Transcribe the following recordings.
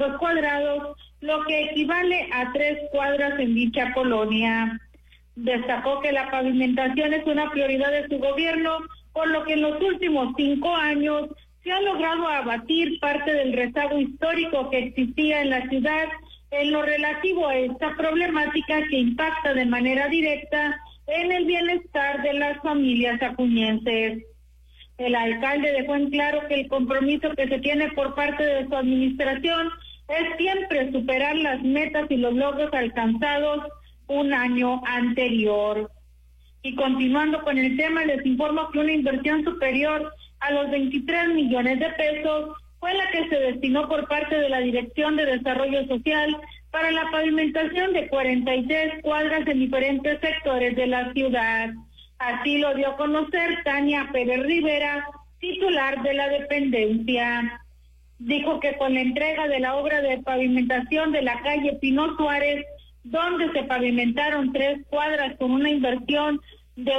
metros cuadrados, lo que equivale a 3 cuadras en dicha colonia. Destacó que la pavimentación es una prioridad de su gobierno, por lo que en los últimos 5 años se ha logrado abatir parte del rezago histórico que existía en la ciudad en lo relativo a esta problemática que impacta de manera directa en el bienestar de las familias acuñenses. El alcalde dejó en claro que el compromiso que se tiene por parte de su administración es siempre superar las metas y los logros alcanzados un año anterior. Y continuando con el tema, les informo que una inversión superior a los 23 millones de pesos fue la que se destinó por parte de la Dirección de Desarrollo Social para la pavimentación de 43 cuadras en diferentes sectores de la ciudad. Así lo dio a conocer Tania Pérez Rivera, titular de la dependencia. Dijo que con la entrega de la obra de pavimentación de la calle Pino Suárez, donde se pavimentaron 3 cuadras con una inversión de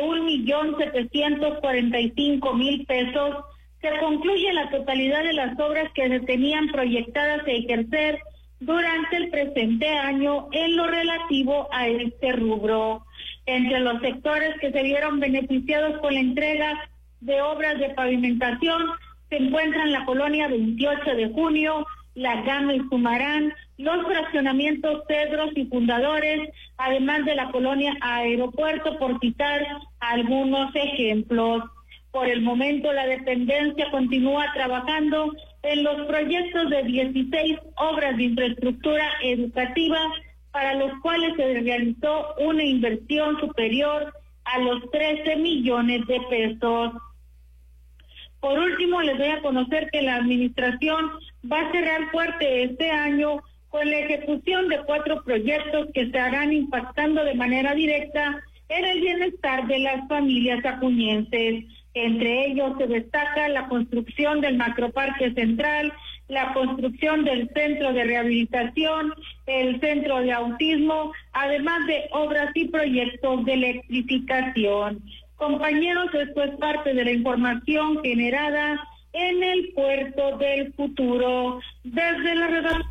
1.745.000 pesos, se concluye la totalidad de las obras que se tenían proyectadas a ejercer durante el presente año en lo relativo a este rubro. Entre los sectores que se vieron beneficiados con la entrega de obras de pavimentación se encuentran la colonia 28 de junio, La Gama y Sumarán, los fraccionamientos Cedros y Fundadores, además de la colonia Aeropuerto, por citar algunos ejemplos. Por el momento, la dependencia continúa trabajando en los proyectos de 16 obras de infraestructura educativa, para los cuales se realizó una inversión superior a los 13 millones de pesos. Por último, les doy a conocer que la administración va a cerrar fuerte este año con la ejecución de 4 proyectos que estarán impactando de manera directa en el bienestar de las familias acuñenses. Entre ellos se destaca la construcción del Macroparque Central, la construcción del Centro de Rehabilitación, el Centro de Autismo, además de obras y proyectos de electrificación. Compañeros, esto es parte de la información generada en el Puerto del Futuro. Desde la redacción